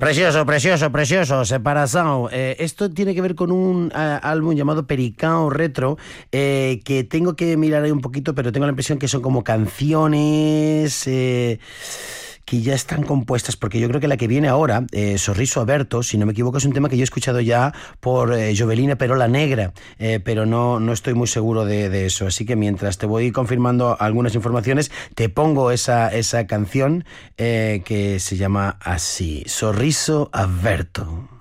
Precioso, precioso, precioso, Separación. Esto tiene que ver con un álbum llamado Pericao Retro, que tengo que mirar ahí un poquito, pero tengo la impresión que son como canciones que ya están compuestas, porque yo creo que la que viene ahora, Sorriso Aberto, si no me equivoco, es un tema que yo he escuchado ya por Jovelina Perola Negra, pero no estoy muy seguro de eso. Así que mientras te voy confirmando algunas informaciones, te pongo esa canción que se llama así, Sorriso Aberto.